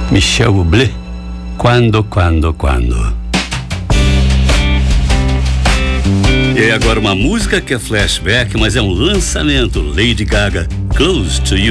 Michel Bublé, Quando. E agora uma música que é flashback, mas é um lançamento. Lady Gaga, Close to You.